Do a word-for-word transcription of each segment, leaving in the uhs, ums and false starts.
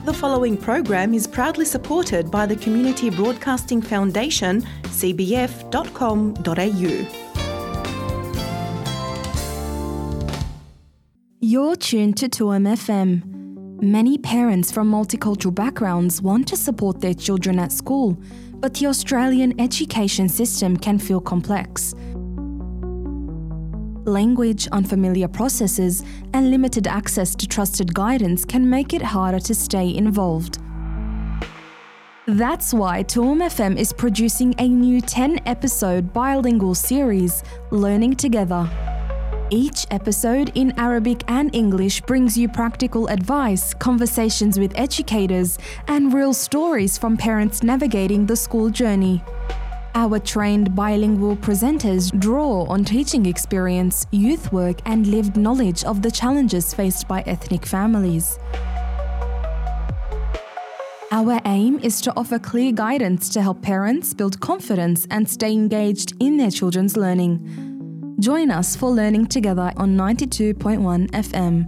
The following program is proudly supported by the Community Broadcasting Foundation, c b f dot com dot a u. You're tuned to two M F M. Many parents from multicultural backgrounds want to support their children at school, but the Australian education system can feel complex. Language, unfamiliar processes, and limited access to trusted guidance can make it harder to stay involved. That's why two M F M is producing a new ten-episode bilingual series, Learning Together. Each episode in Arabic and English brings you practical advice, conversations with educators, and real stories from parents navigating the school journey. Our trained bilingual presenters draw on teaching experience, youth work, and lived knowledge of the challenges faced by ethnic families. Our aim is to offer clear guidance to help parents build confidence and stay engaged in their children's learning. Join us for Learning Together on ninety-two point one F M.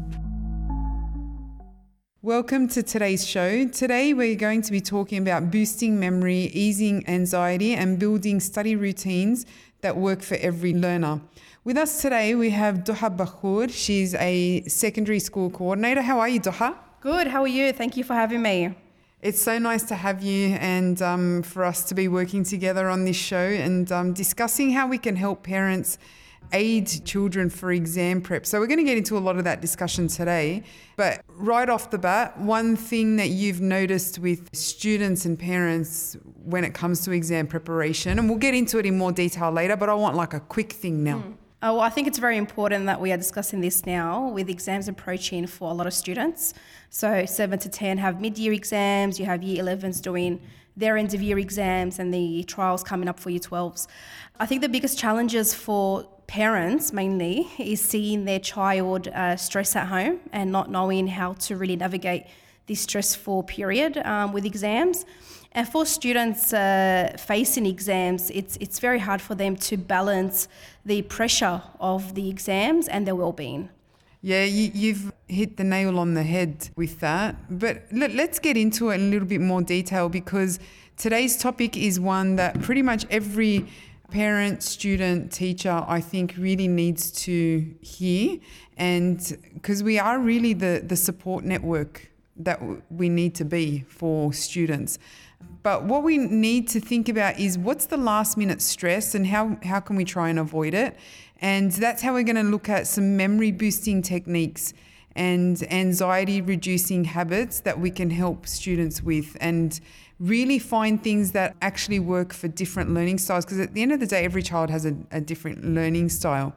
Welcome to today's show. Today we're going to be talking about boosting memory, easing anxiety, and building study routines that work for every learner. With us today we have Duha Bakhour. She's a secondary school coordinator. How are you, Duha? Good, how are you? Thank you for having me. It's so nice to have you and um, for us to be working together on this show and um, discussing how we can help parents aid children for exam prep. So we're going to get into a lot of that discussion today. But right off the bat, one thing that you've noticed with students and parents when it comes to exam preparation, and we'll get into it in more detail later, but I want like a quick thing now. Mm. Oh, well, I think it's very important that we are discussing this now with exams approaching for a lot of students. So seven to ten have mid-year exams, you have year elevens doing their end of year exams and the trials coming up for year twelves. I think the biggest challenges for parents mainly is seeing their child uh, stress at home and not knowing how to really navigate this stressful period um, with exams. And for students uh, facing exams, it's it's very hard for them to balance the pressure of the exams and their well-being. Yeah, you, you've hit the nail on the head with that. But let, let's get into it in a little bit more detail, because today's topic is one that pretty much every parent, student, teacher, I think really needs to hear, and because we are really the, the support network that we need to be for students. But what we need to think about is what's the last minute stress and how, how can we try and avoid it? And that's how we're going to look at some memory boosting techniques and anxiety reducing habits that we can help students with, and really find things that actually work for different learning styles, because at the end of the day, every child has a, a different learning style.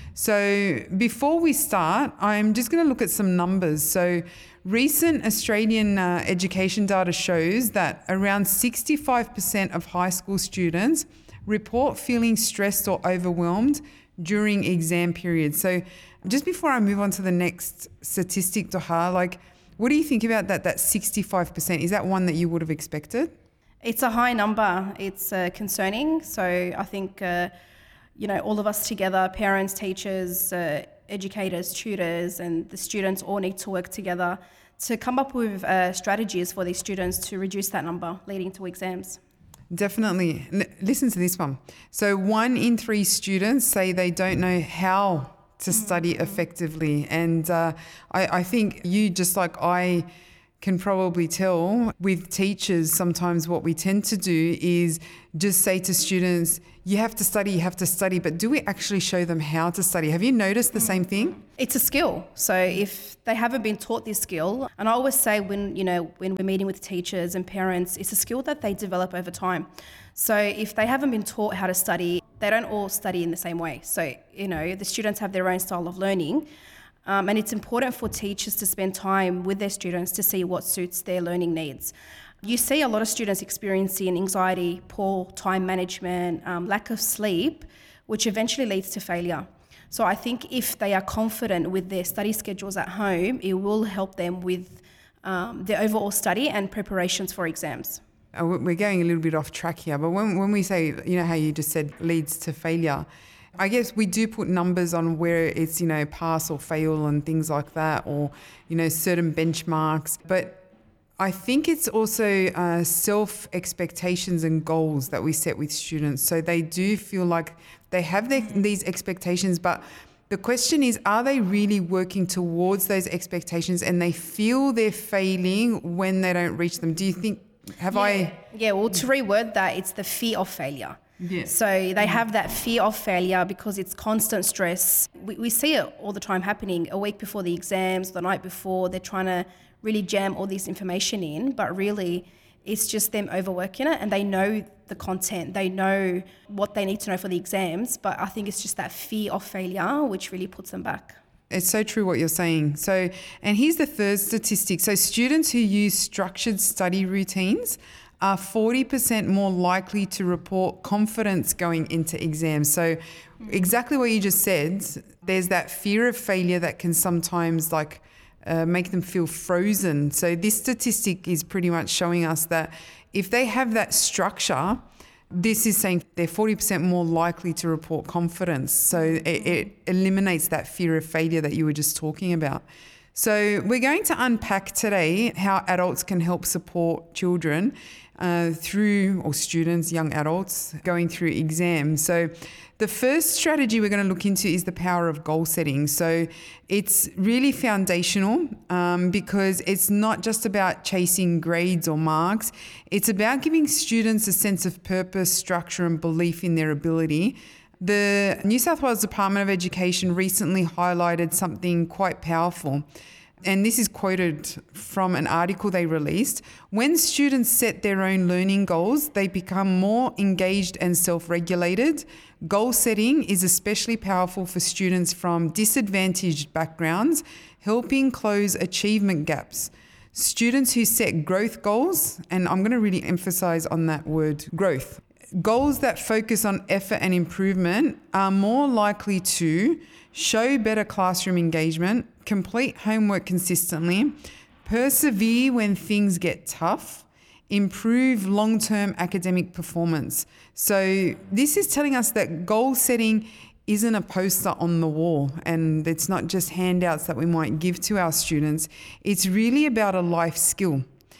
So before we start, I'm just going to look at some numbers. So recent Australian uh, education data shows that around sixty-five percent of high school students report feeling stressed or overwhelmed during exam periods. So just before I move on to the next statistic, Duha, like, what do you think about that, that sixty-five percent? Is that one that you would have expected? It's a high number. It's uh, concerning. So I think, uh, you know, all of us together, parents, teachers, uh, educators, tutors, and the students all need to work together to come up with uh, strategies for these students to reduce that number leading to exams. Definitely. L- listen to this one. So one in three students say they don't know how to study effectively. And uh, I, I think you, just like I, can probably tell with teachers, sometimes what we tend to do is just say to students, you have to study, you have to study, but do we actually show them how to study? Have you noticed the same thing? It's a skill. So if they haven't been taught this skill, and I always say when, you know, when we're meeting with teachers and parents, it's a skill that they develop over time. So if they haven't been taught how to study, they don't all study in the same way. So, you know, the students have their own style of learning. Um, and it's important for teachers to spend time with their students to see what suits their learning needs. You see a lot of students experiencing anxiety, poor time management, um, lack of sleep, which eventually leads to failure. So I think if they are confident with their study schedules at home, it will help them with um, their overall study and preparations for exams. We're going a little bit off track here, but when, when we say, you know, how you just said leads to failure, I guess we do put numbers on where it's, you know, pass or fail and things like that, or, you know, certain benchmarks. But I think it's also uh, self expectations and goals that we set with students. So they do feel like they have their, these expectations, but the question is, are they really working towards those expectations and they feel they're failing when they don't reach them? Do you think, have yeah. I... Yeah, well, to reword that, it's the fear of failure. Yeah. So they have that fear of failure because it's constant stress. We, we see it all the time happening. A week before the exams, the night before, they're trying to really jam all this information in, but really it's just them overworking it, and they know the content, they know what they need to know for the exams, but I think it's just that fear of failure which really puts them back. It's so true what you're saying. So, and here's the third statistic. So students who use structured study routines are forty percent more likely to report confidence going into exams. So exactly what you just said, there's that fear of failure that can sometimes like uh, make them feel frozen. So this statistic is pretty much showing us that if they have that structure, this is saying they're forty percent more likely to report confidence. So it, it eliminates that fear of failure that you were just talking about. So we're going to unpack today how adults can help support children uh, through, or students, young adults, going through exams. So the first strategy we're going to look into is the power of goal setting. So it's really foundational um, because it's not just about chasing grades or marks. It's about giving students a sense of purpose, structure, and belief in their ability. The New South Wales Department of Education recently highlighted something quite powerful. And this is quoted from an article they released. When students set their own learning goals, they become more engaged and self-regulated. Goal setting is especially powerful for students from disadvantaged backgrounds, helping close achievement gaps. Students who set growth goals, and I'm going to really emphasize on that word growth, goals that focus on effort and improvement are more likely to show better classroom engagement, complete homework consistently, persevere when things get tough, improve long-term academic performance. So this is telling us that goal setting isn't a poster on the wall, and it's not just handouts that we might give to our students. It's really about a life skill.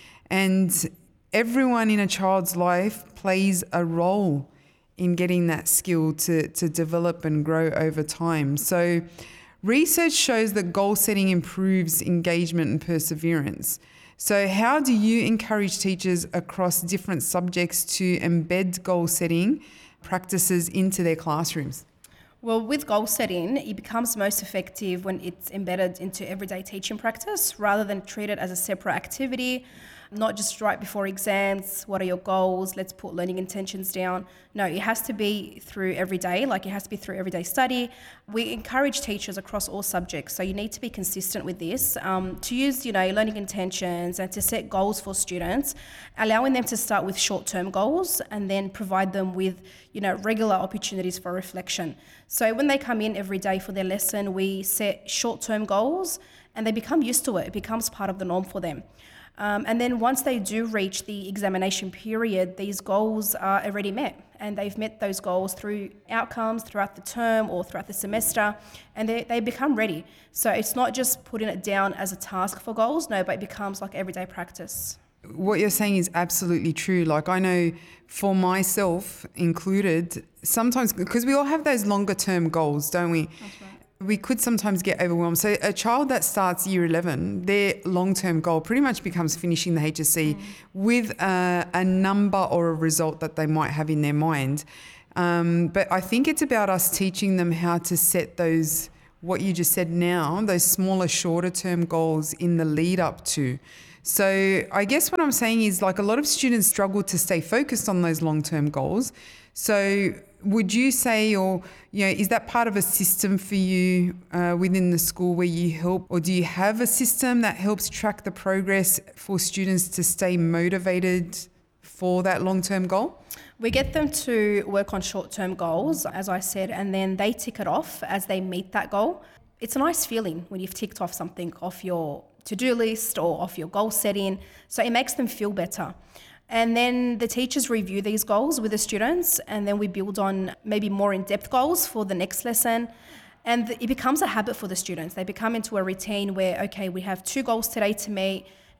And everyone in a child's life plays a role in getting that skill to, to develop and grow over time. So research shows that goal setting improves engagement and perseverance. So how do you encourage teachers across different subjects to embed goal setting practices into their classrooms? Well, with goal setting, it becomes most effective when it's embedded into everyday teaching practice rather than treated as a separate activity, not just right before exams, what are your goals, let's put learning intentions down. No, it has to be through every day, like it has to be through everyday study. We encourage teachers across all subjects, so you need to be consistent with this, um, to use, you know, learning intentions and to set goals for students, allowing them to start with short-term goals and then provide them with, you know, regular opportunities for reflection. So when they come in every day for their lesson, we set short-term goals and they become used to it. It becomes part of the norm for them. Um, and then once they do reach the examination period, these goals are already met, and they've met those goals through outcomes throughout the term or throughout the semester, and they, they become ready. So it's not just putting it down as a task for goals, no, but it becomes like everyday practice. What you're saying is absolutely true. Like I know for myself included, sometimes, because we all have those longer term goals, don't we? That's right. We could sometimes get overwhelmed. So a child that starts year eleven, their long-term goal pretty much becomes finishing the H S C mm. with a, a number or a result that they might have in their mind. Um, but I think it's about us teaching them how to set those, what you just said now, those smaller, shorter term goals in the lead up to. So I guess what I'm saying is, like, a lot of students struggle to stay focused on those long-term goals. So would you say, or, you know, is that part of a system for you uh, within the school where you help, or do you have a system that helps track the progress for students to stay motivated for that long-term goal? We get them to work on short-term goals, as I said, and then they tick it off as they meet that goal. It's a nice feeling when you've ticked off something off your to-do list or off your goal setting, so it makes them feel better. And then the teachers review these goals with the students, and then we build on maybe more in-depth goals for the next lesson. And it becomes a habit for the students. They become into a routine where, okay, we have two goals today to meet,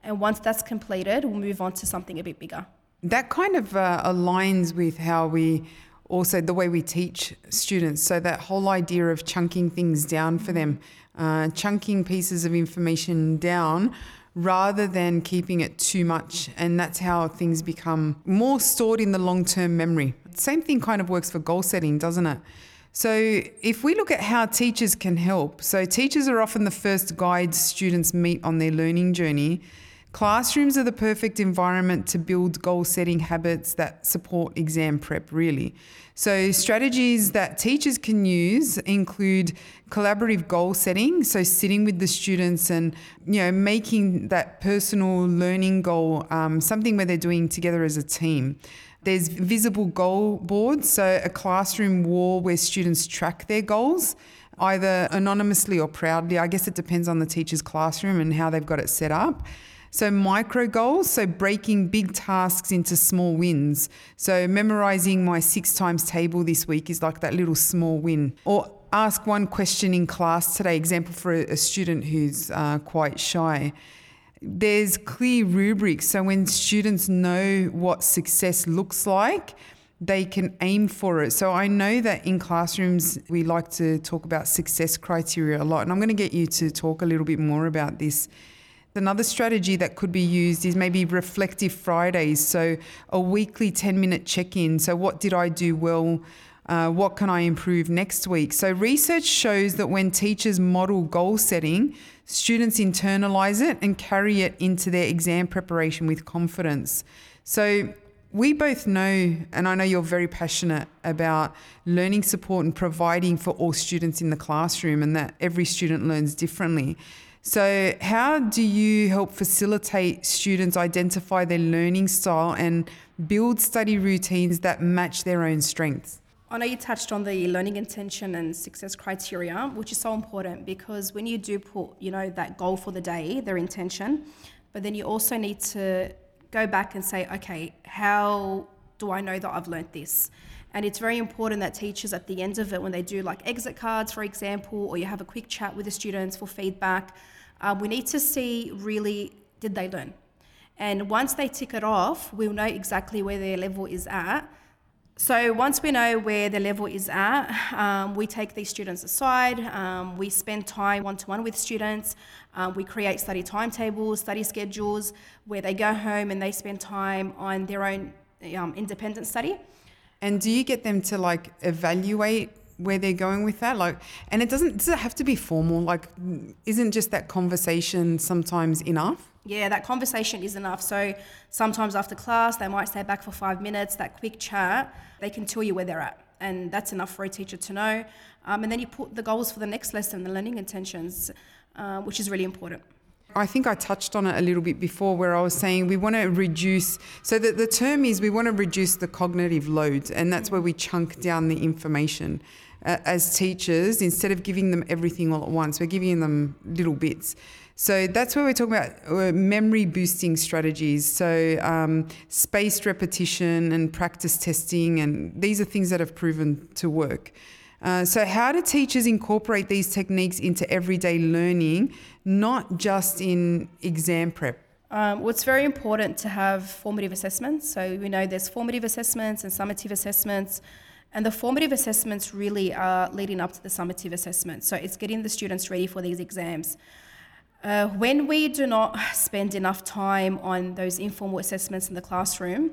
And once that's completed, we'll move on to something a bit bigger. That kind of uh, aligns with how we also, the way we teach students. So that whole idea of chunking things down for them, uh, chunking pieces of information down rather than keeping it too much. And that's how things become more stored in the long-term memory. Same thing kind of works for goal setting, doesn't it? So if we look at how teachers can help, so teachers are often the first guides students meet on their learning journey. Classrooms are the perfect environment to build goal-setting habits that support exam prep, really. So strategies that teachers can use include collaborative goal setting, so sitting with the students and, you know, making that personal learning goal um, something where they're doing together as a team. There's visible goal boards, so a classroom wall where students track their goals, either anonymously or proudly. I guess it depends on the teacher's classroom and how they've got it set up. So micro goals, so breaking big tasks into small wins. So memorizing my six times table this week is like that little small win. Or ask one question in class today, example for a, a student who's uh, quite shy. There's clear rubrics, so when students know what success looks like, they can aim for it. So I know that in classrooms, we like to talk about success criteria a lot, and I'm going to get you to talk a little bit more about this. Another strategy that could be used is maybe reflective Fridays, so a weekly ten-minute check-in. So what did I do well? Uh, what can I improve next week? So research shows that when teachers model goal setting, students internalize it and carry it into their exam preparation with confidence. So we both know, and I know you're very passionate about learning support and providing for all students in the classroom, and that every student learns differently. So how do you help facilitate students identify their learning style and build study routines that match their own strengths? I know you touched on the learning intention and success criteria, which is so important because when you do put, you know, that goal for the day, their intention, but then you also need to go back and say, okay, how do I know that I've learnt this? And it's very important that teachers at the end of it, when they do like exit cards, for example, or you have a quick chat with the students for feedback, uh, we need to see really, did they learn? And once they tick it off, we'll know exactly where their level is at. So once we know where the level is at, um, we take these students aside, um, we spend time one-to-one with students, um, we create study timetables, study schedules, where they go home and they spend time on their own um, independent study. And do you get them to like evaluate where they're going with that? Like, and it doesn't, does it have to be formal? Like, isn't just that conversation sometimes enough? Yeah, that conversation is enough. So sometimes after class, they might stay back for five minutes, that quick chat, they can tell you where they're at. And that's enough for a teacher to know. Um, and then you put the goals for the next lesson, the learning intentions, uh, which is really important. I think I touched on it a little bit before where I was saying we want to reduce, so that the term is we want to reduce the cognitive load, and that's where we chunk down the information. Uh, as teachers, instead of giving them everything all at once, we're giving them little bits. So that's where we're talking about uh, memory boosting strategies. So um, spaced repetition and practice testing, and these are things that have proven to work. Uh, so how do teachers incorporate these techniques into everyday learning, not just in exam prep? Um, well, it's very important to have formative assessments. So we know there's formative assessments and summative assessments. And the formative assessments really are leading up to the summative assessments. So it's getting the students ready for these exams. Uh, when we do not spend enough time on those informal assessments in the classroom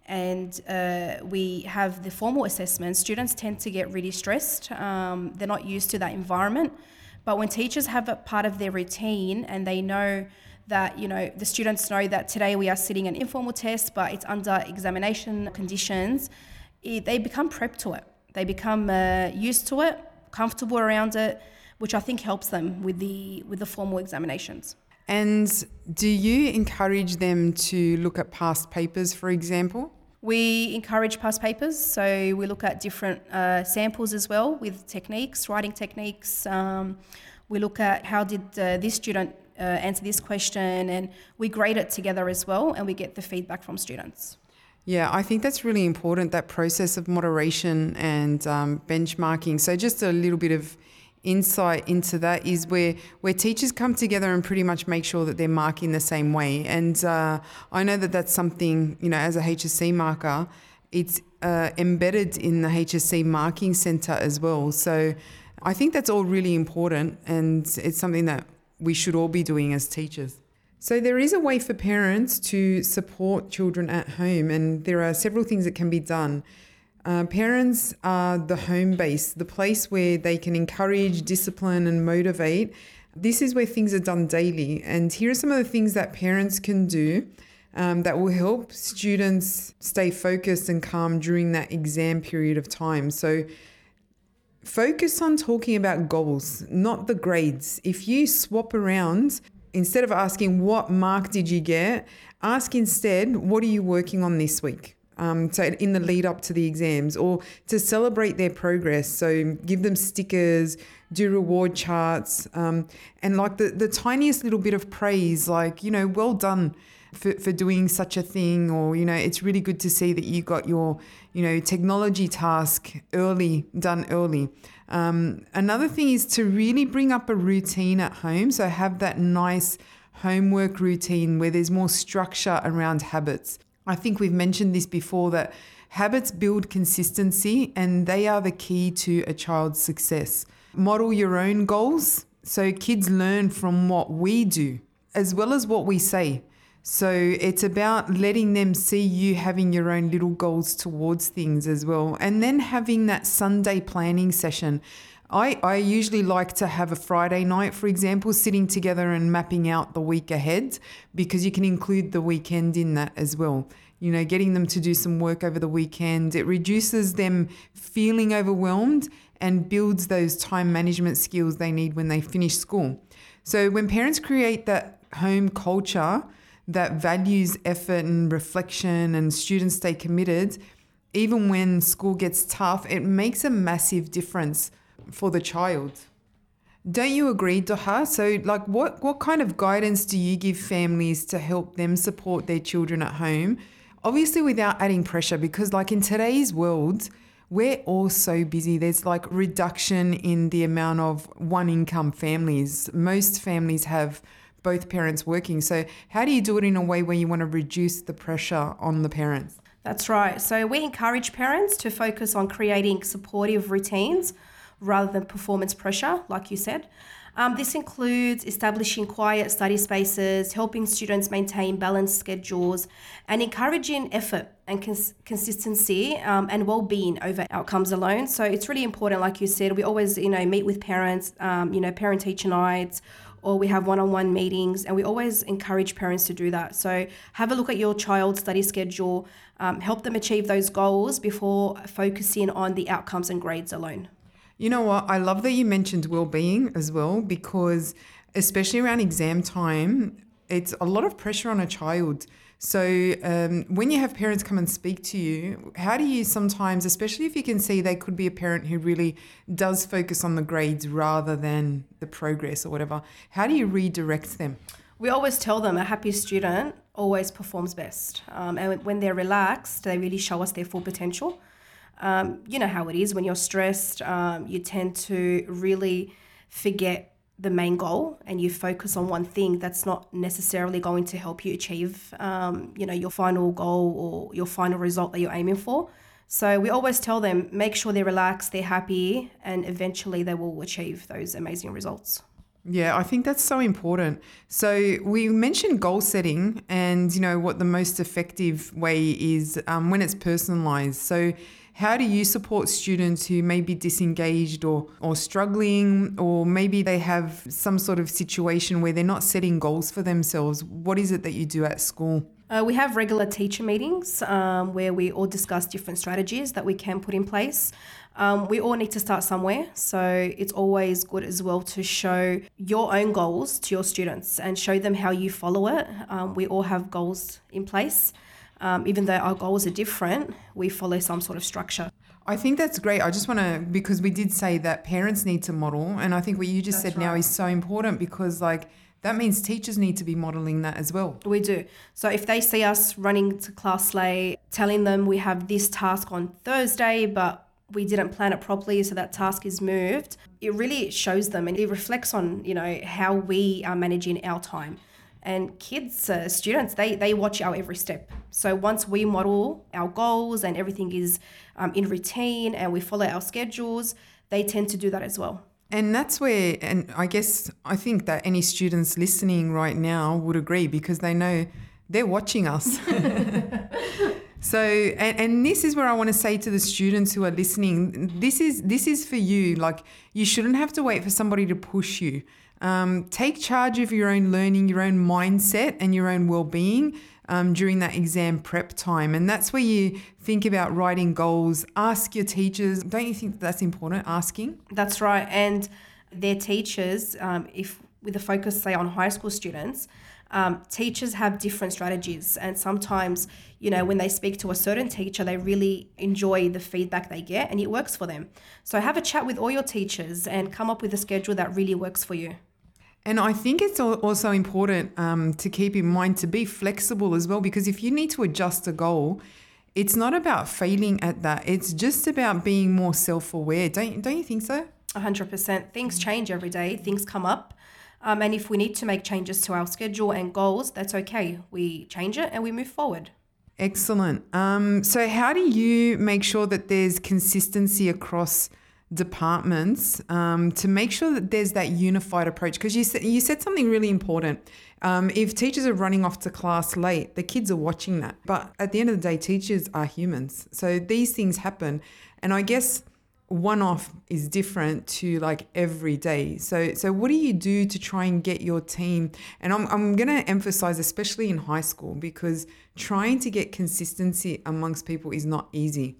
and uh, we have the formal assessments, students tend to get really stressed. Um, they're not used to that environment. But when teachers have a part of their routine and they know that, you know, the students know that today we are sitting an informal test, but it's under examination conditions, it, they become prepped to it. They become uh, used to it, comfortable around it, which I think helps them with the with the formal examinations. And do you encourage them to look at past papers, for example? We encourage past papers, so we look at different uh, samples as well with techniques, writing techniques. Um, we look at how did uh, this student uh, answer this question, and we grade it together as well, and we get the feedback from students. Yeah, I think that's really important, that process of moderation and um, benchmarking. So just a little bit of insight into that is where where teachers come together and pretty much make sure that they're marking the same way. And uh, I know that that's something, you know, as a H S C marker, it's uh, embedded in the H S C marking centre as well. So I think that's all really important, and it's something that we should all be doing as teachers. So there is a way for parents to support children at home, and there are several things that can be done. Uh, parents are the home base, the place where they can encourage, discipline and motivate. This is where things are done daily. And here are some of the things that parents can do um, that will help students stay focused and calm during that exam period of time. So focus on talking about goals, not the grades. If you swap around, instead of asking what mark did you get, ask instead, what are you working on this week? Um, so in the lead up to the exams, or to celebrate their progress. So give them stickers, do reward charts, um, and like the, the tiniest little bit of praise, like, you know, well done for, for doing such a thing, or, you know, it's really good to see that you got your, you know, technology task early, done early. Um, another thing is to really bring up a routine at home. So have that nice homework routine where there's more structure around habits. I think we've mentioned this before, that habits build consistency and they are the key to a child's success. Model your own goals so kids learn from what we do as well as what we say. So it's about letting them see you having your own little goals towards things as well. And then having that Sunday planning session. I, I usually like to have a Friday night, for example, sitting together and mapping out the week ahead, because you can include the weekend in that as well. You know, getting them to do some work over the weekend, it reduces them feeling overwhelmed and builds those time management skills they need when they finish school. So when parents create that home culture that values effort and reflection and students stay committed, even when school gets tough, it makes a massive difference for the child. Don't you agree, Doha? So like what, what kind of guidance do you give families to help them support their children at home? Obviously without adding pressure, because like in today's world, we're all so busy. There's like reduction in the amount of one income families. Most families have both parents working. So how do you do it in a way where you want to reduce the pressure on the parents? That's right. So we encourage parents to focus on creating supportive routines rather than performance pressure, like you said. Um, this includes establishing quiet study spaces, helping students maintain balanced schedules, and encouraging effort and cons- consistency um, and well-being over outcomes alone. So it's really important, like you said, we always, you know, meet with parents, um, you know, parent-teacher nights, or we have one-on-one meetings, and we always encourage parents to do that. So have a look at your child's study schedule, um, help them achieve those goals before focusing on the outcomes and grades alone. You know what? I love that you mentioned well-being as well, because especially around exam time, it's a lot of pressure on a child. So um, when you have parents come and speak to you, how do you sometimes, especially if you can see they could be a parent who really does focus on the grades rather than the progress or whatever, how do you redirect them? We always tell them a happy student always performs best. Um, and when they're relaxed, they really show us their full potential. Um, you know how it is when you're stressed, um, you tend to really forget the main goal and you focus on one thing that's not necessarily going to help you achieve, um, you know, your final goal or your final result that you're aiming for. So we always tell them, make sure they're relaxed, they're happy, and eventually they will achieve those amazing results. Yeah, I think that's so important. So we mentioned goal setting and, you know, what the most effective way is um, when it's personalised. So how do you support students who may be disengaged or, or struggling, or maybe they have some sort of situation where they're not setting goals for themselves? What is it that you do at school? Uh, we have regular teacher meetings um, where we all discuss different strategies that we can put in place. Um, we all need to start somewhere, so it's always good as well to show your own goals to your students and show them how you follow it. Um, we all have goals in place. Um, even though our goals are different, we follow some sort of structure. I think that's great. I just want to, because we did say that parents need to model, and I think what you just That's said now right. is so important, because like that means teachers need to be modelling that as well. We do. So if they see us running to class late, telling them we have this task on Thursday, but we didn't plan it properly, so that task is moved. It really shows them and it reflects on, you know, how we are managing our time. And kids, uh, students, they, they watch our every step. So once we model our goals and everything is um, in routine and we follow our schedules, they tend to do that as well. And that's where, and I guess I think that any students listening right now would agree because they know they're watching us. So, and, and this is where I want to say to the students who are listening, this is this is for you. Like, you shouldn't have to wait for somebody to push you. Um, take charge of your own learning, your own mindset and your own well-being um, during that exam prep time. And that's where you think about writing goals. Ask your teachers. Don't you think that's important, asking? That's right. And their teachers, um, if with a focus, say, on high school students, um, teachers have different strategies. And sometimes, you know, when they speak to a certain teacher, they really enjoy the feedback they get and it works for them. So have a chat with all your teachers and come up with a schedule that really works for you. And I think it's also important um, to keep in mind to be flexible as well, because if you need to adjust a goal, it's not about failing at that. It's just about being more self-aware. Don't, don't you think so? one hundred percent. Things change every day. Things come up. Um, and if we need to make changes to our schedule and goals, that's okay. We change it and we move forward. Excellent. Um, so how do you make sure that there's consistency across departments um, to make sure that there's that unified approach? Because you said, you said something really important. Um, if teachers are running off to class late, the kids are watching that. But at the end of the day, teachers are humans. So these things happen. And I guess one-off is different to like every day. So so what do you do to try and get your team? And I'm, I'm going to emphasize, especially in high school, because trying to get consistency amongst people is not easy.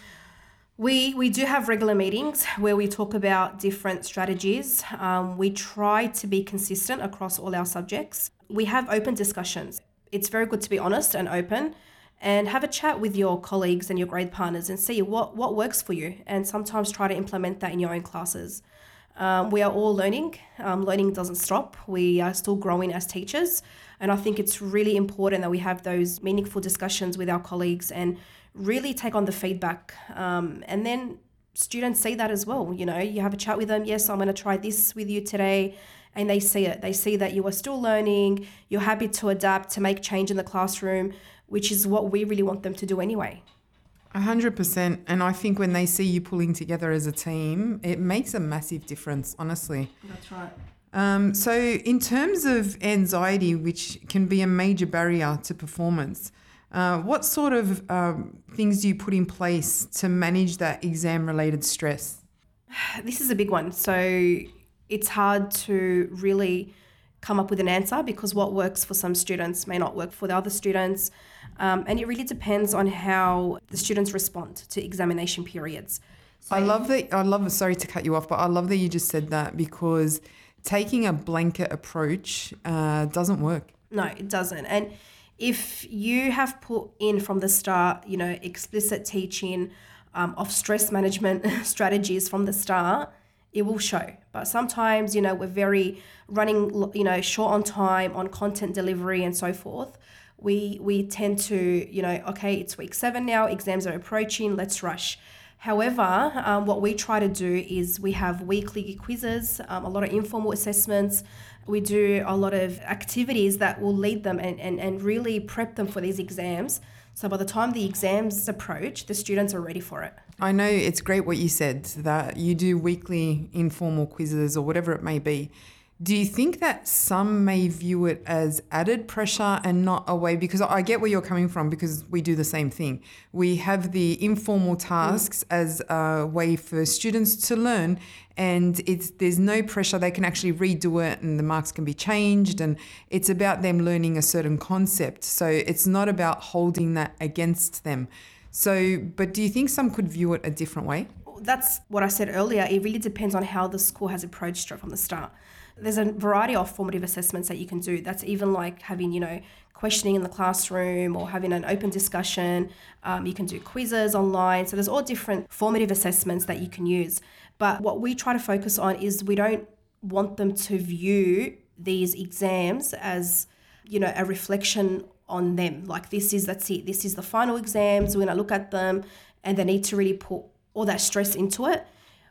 We we do have regular meetings where we talk about different strategies. Um, we try to be consistent across all our subjects. We have open discussions. It's very good to be honest and open and have a chat with your colleagues and your grade partners and see what, what works for you, and sometimes try to implement that in your own classes. Um, we are all learning. Um, learning doesn't stop. We are still growing as teachers. And I think it's really important that we have those meaningful discussions with our colleagues and really take on the feedback. Um, and then students see that as well. You know, you have a chat with them. Yes, I'm going to try this with you today. And they see it. They see that you are still learning. You're happy to adapt, to make change in the classroom, which is what we really want them to do anyway. A hundred percent. And I think when they see you pulling together as a team, it makes a massive difference, honestly. That's right. Um, so in terms of anxiety, which can be a major barrier to performance, uh, what sort of um, things do you put in place to manage that exam-related stress? This is a big one. So it's hard to really come up with an answer because what works for some students may not work for the other students. Um, and it really depends on how the students respond to examination periods. So I love that. I love, sorry to cut you off, but I love that you just said that, because taking a blanket approach uh, doesn't work. No, it doesn't. And if you have put in from the start, you know, explicit teaching um, of stress management strategies from the start, it will show. But sometimes, you know, we're very running, you know, short on time, on content delivery and so forth. We we tend to, you know, okay, it's week seven now, exams are approaching, let's rush. However, um, what we try to do is we have weekly quizzes, um, a lot of informal assessments. We do a lot of activities that will lead them and, and, and really prep them for these exams. So by the time the exams approach, the students are ready for it. I know it's great what you said, that you do weekly informal quizzes or whatever it may be. Do you think that some may view it as added pressure and not a way? Because I get where you're coming from, because we do the same thing. We have the informal tasks mm. as a way for students to learn, and it's there's no pressure. They can actually redo it and the marks can be changed, and it's about them learning a certain concept. So it's not about holding that against them. So, but do you think some could view it a different way? That's what I said earlier. It really depends on how the school has approached it from the start. There's a variety of formative assessments that you can do. That's even like having, you know, questioning in the classroom or having an open discussion. Um, you can do quizzes online. So there's all different formative assessments that you can use. But what we try to focus on is we don't want them to view these exams as, you know, a reflection on them. Like this is, that's it. This is the final exams. We're going to look at them and they need to really put all that stress into it.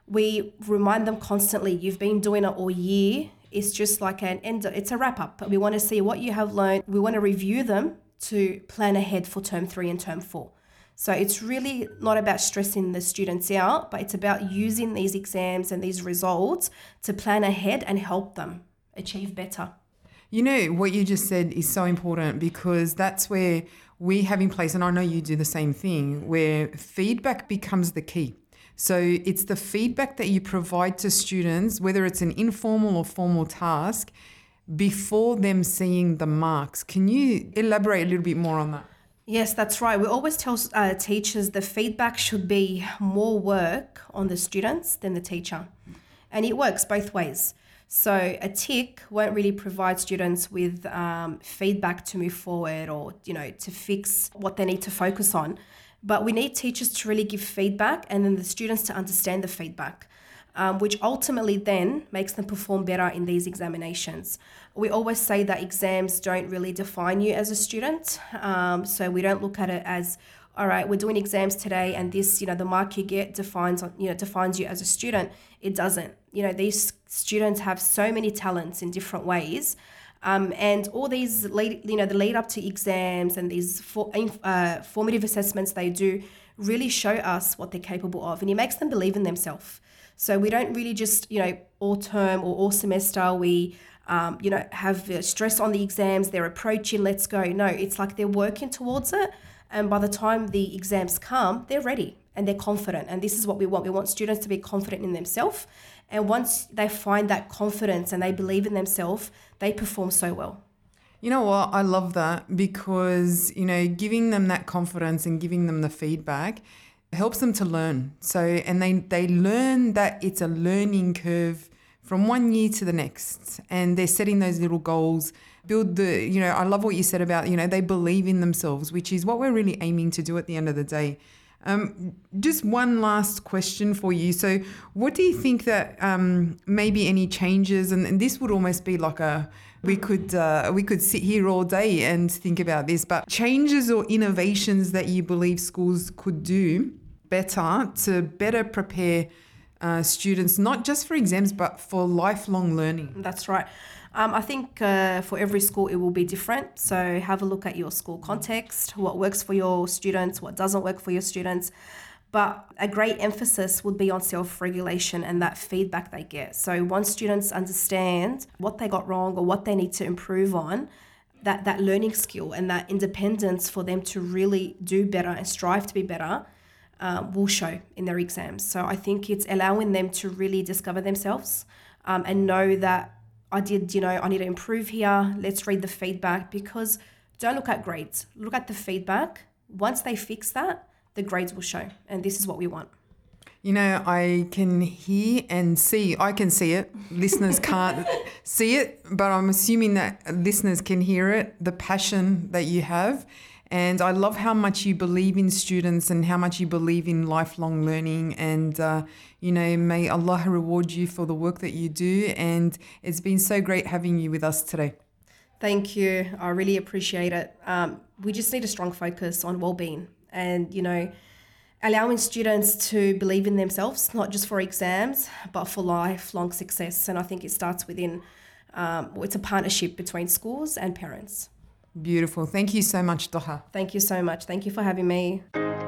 We remind them constantly, you've been doing it all year. It's just like an end, it's a wrap up. We want to see what you have learned. We want to review them to plan ahead for term three and term four. So it's really not about stressing the students out, but it's about using these exams and these results to plan ahead and help them achieve better. You know, what you just said is so important, because that's where we have in place, and I know you do the same thing, where feedback becomes the key. So it's the feedback that you provide to students, whether it's an informal or formal task, before them seeing the marks. Can you elaborate a little bit more on that? Yes, that's right. We always tell uh, teachers the feedback should be more work on the students than the teacher. And it works both ways. So a tick won't really provide students with um, feedback to move forward or, you know, to fix what they need to focus on. But we need teachers to really give feedback and then the students to understand the feedback, um, which ultimately then makes them perform better in these examinations. We always say that exams don't really define you as a student. Um, so we don't look at it as, all right, we're doing exams today and this, you know, the mark you get defines, you know, defines you as a student. It doesn't. You know, these students have so many talents in different ways. Um, and all these, lead, you know, the lead up to exams and these for, uh, formative assessments they do really show us what they're capable of, and it makes them believe in themselves. So we don't really just, you know, all term or all semester we, um, you know, have uh, stress on the exams, they're approaching, let's go. No, it's like they're working towards it. And by the time the exams come, they're ready and they're confident. And this is what we want. We want students to be confident in themselves. And once they find that confidence and they believe in themselves, they perform so well. You know what? I love that, because, you know, giving them that confidence and giving them the feedback helps them to learn. So, and they, they learn that it's a learning curve from one year to the next. And they're setting those little goals, build the, you know, I love what you said about, you know, they believe in themselves, which is what we're really aiming to do at the end of the day. Um, just one last question for you. So what do you think that um, maybe any changes, and, and this would almost be like a, we could uh, we could sit here all day and think about this, but changes or innovations that you believe schools could do better to better prepare uh, students, not just for exams, but for lifelong learning? That's right. Um, I think uh, for every school it will be different. So have a look at your school context, what works for your students, what doesn't work for your students. But a great emphasis would be on self-regulation and that feedback they get. So once students understand what they got wrong or what they need to improve on, that, that learning skill and that independence for them to really do better and strive to be better uh, will show in their exams. So I think it's allowing them to really discover themselves um, and know that I did, you know, I need to improve here. Let's read the feedback, because don't look at grades. Look at the feedback. Once they fix that, the grades will show. And this is what we want. You know, I can hear and see. I can see it. Listeners can't see it, but I'm assuming that listeners can hear it, the passion that you have. And I love how much you believe in students and how much you believe in lifelong learning. And, uh, you know, may Allah reward you for the work that you do. And it's been so great having you with us today. Thank you. I really appreciate it. Um, we just need a strong focus on well-being and, you know, allowing students to believe in themselves, not just for exams, but for lifelong success. And I think it starts within, um, it's a partnership between schools and parents. Beautiful. Thank you so much, Doha. Thank you so much. Thank you for having me.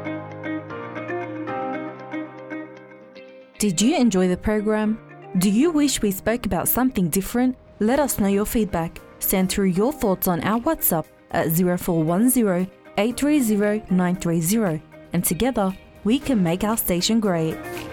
Did you enjoy the program? Do you wish we spoke about something different? Let us know your feedback. Send through your thoughts on our WhatsApp at zero four one zero, eight three zero, nine three zero. And together, we can make our station great.